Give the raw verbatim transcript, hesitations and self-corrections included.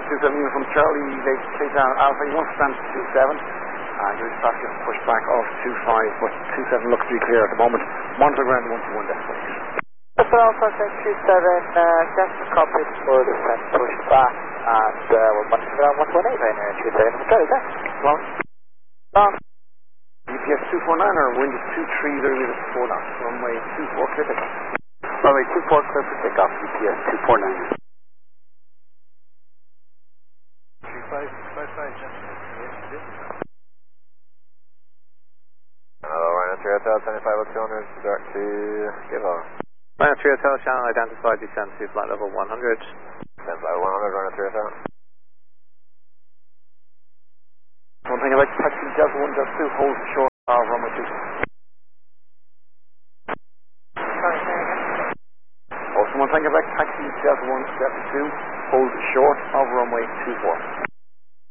two seven from Charlie, they take down Alpha, he wants to stand two seven. And you're just asking to push back off two five, but two seven looks to be clear at the moment. Monitor ground one two one destination. Alpha Alpha two seven, uh, just copy for the set push back, and uh, we're monitor ground one two one eight right now, two seven from Charlie, there. Long. Long. U P S two four nine or wind is two three, there is four knots. Runway two four, clear takeoff. Runway two four, clear for takeoff, U P S two four nine. three five, five five, Hello, Rhino three Hotel, seventy-five oh two hundred, direct to give off. Rhino three Hotel, channel identified, descend to flight level one hundred. Descend flight one hundred, Rhino three Hotel. One thing about taxi Delta one Delta two, hold short of runway two. Sorry, say again. Also one thing about taxi Delta one Delta two, hold short of runway two four.